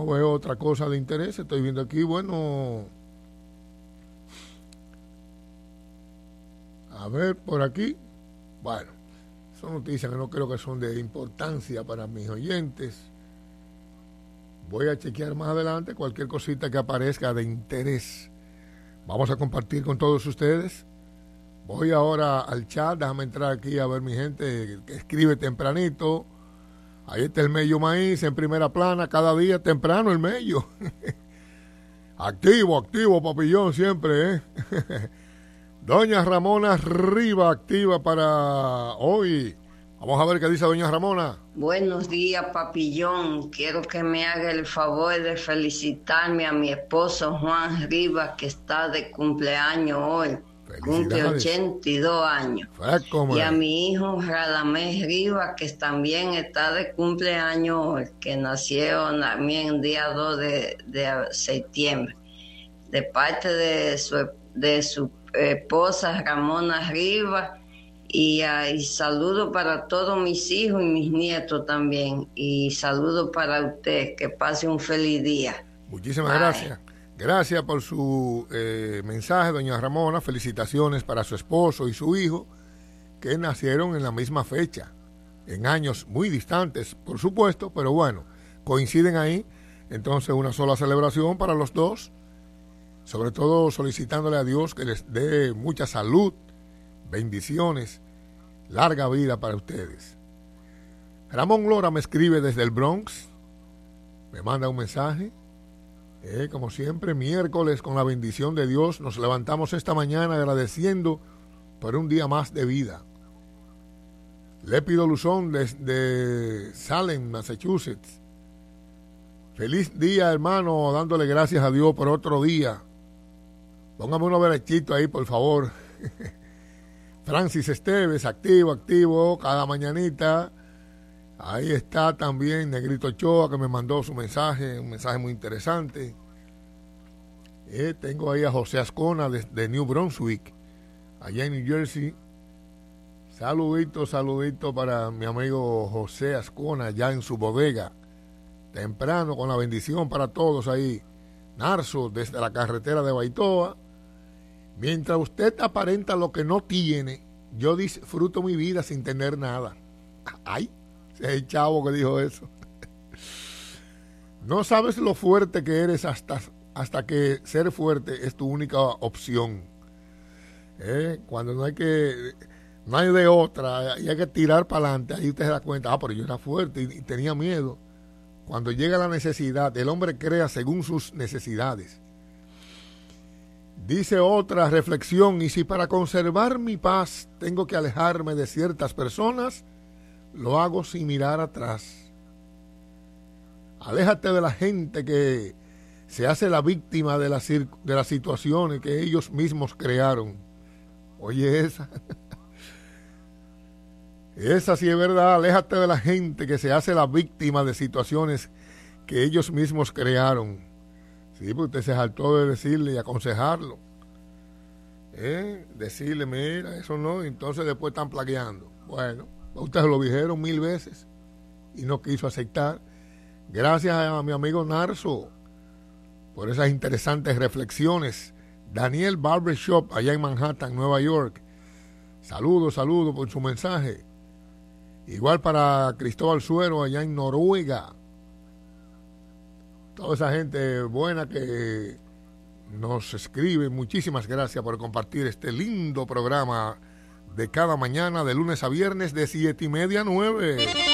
No veo otra cosa de interés. Estoy viendo aquí, bueno, a ver, por aquí. Bueno, son noticias que no creo que son de importancia para mis oyentes. Voy a chequear más adelante cualquier cosita que aparezca de interés. Vamos a compartir con todos ustedes. Voy ahora al chat, déjame entrar aquí a ver mi gente que escribe tempranito. Ahí está el Mello Maíz en primera plana, cada día temprano el Mello. Activo, papillón, siempre, ¿eh? Doña Ramona Rivas, activa para hoy. Vamos a ver qué dice doña Ramona. Buenos días, papillón. Quiero que me haga el favor de felicitarme a mi esposo Juan Rivas, que está de cumpleaños hoy. Cumple 82 años. Y a mi hijo Radamés Rivas, que también está de cumpleaños hoy, que nació también el día 2 de septiembre. De parte de su esposa Ramona Rivas. Y saludo para todos mis hijos y mis nietos también. Y saludo para usted. Que pase un feliz día. Muchísimas gracias. Gracias por su mensaje, doña Ramona. Felicitaciones para su esposo y su hijo, que nacieron en la misma fecha, en años muy distantes, por supuesto, pero bueno, coinciden ahí. Entonces, una sola celebración para los dos. Sobre todo solicitándole a Dios que les dé mucha salud, bendiciones, larga vida para ustedes. Ramón Lora me escribe desde el Bronx, me manda un mensaje. Como siempre, miércoles con la bendición de Dios nos levantamos esta mañana agradeciendo por un día más de vida. Lépido Luzón desde Salem, Massachusetts. Feliz día, hermano, dándole gracias a Dios por otro día. Póngame uno derechito ahí, por favor. Francis Esteves, activo, cada mañanita. Ahí está también Negrito Ochoa, que me mandó su mensaje, un mensaje muy interesante. Tengo ahí a José Ascona de New Brunswick, allá en New Jersey. Saludito para mi amigo José Ascona, allá en su bodega. Temprano, con la bendición para todos ahí. Narso, desde la carretera de Baitoa. Mientras usted aparenta lo que no tiene, yo disfruto mi vida sin tener nada. Ay, ese es el chavo que dijo eso. No sabes lo fuerte que eres hasta que ser fuerte es tu única opción. Cuando no hay de otra y hay que tirar para adelante, ahí usted se da cuenta, pero yo era fuerte y tenía miedo. Cuando llega la necesidad, el hombre crea según sus necesidades. Dice otra reflexión: y si para conservar mi paz tengo que alejarme de ciertas personas, lo hago sin mirar atrás. Aléjate de la gente que se hace la víctima de las situaciones que ellos mismos crearon. Oye, esa sí es verdad. Aléjate de la gente que se hace la víctima de situaciones que ellos mismos crearon. Sí, porque usted se saltó de decirle y aconsejarlo. Decirle, mira, eso no, entonces después están plagueando. Bueno, ustedes lo dijeron 1000 veces y no quiso aceptar. Gracias a mi amigo Narso por esas interesantes reflexiones. Daniel Barbershop, allá en Manhattan, Nueva York. Saludos por su mensaje. Igual para Cristóbal Suero, allá en Noruega. Toda esa gente buena que nos escribe, muchísimas gracias por compartir este lindo programa de cada mañana, de lunes a viernes, de 7:30 a 9.